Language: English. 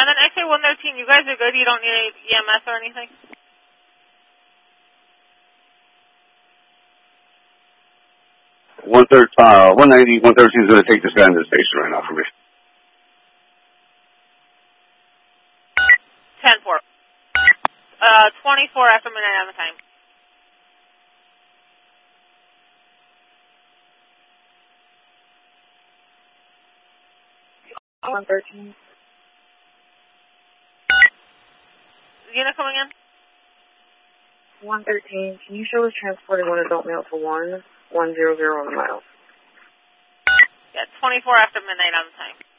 And then X-ray 113, you guys are good? You don't need any EMS or anything? One 190, 113 is going to take this guy into the station right now for me. 10-4. 24 after midnight on the time. $113. Unit coming in? 113. Can you show us transporting one adult male to 1100 on the mile? Yeah, 24 after midnight on the time.